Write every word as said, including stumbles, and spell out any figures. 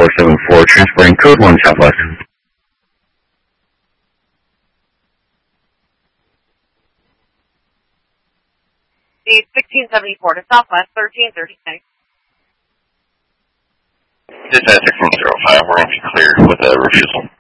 four seven four, transporting code one Southwest. The sixteen seventy-four to Southwest, thirteen thirty-six. Dispatch sixteen oh five, we're going to be cleared with a refusal.